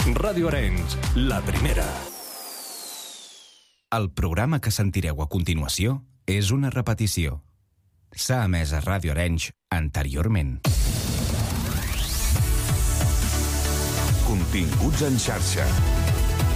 Ràdio Arenys, la primera. El programa que sentireu a continuació és una repetició. S'ha emès a Ràdio Arenys anteriorment. Continguts en xarxa.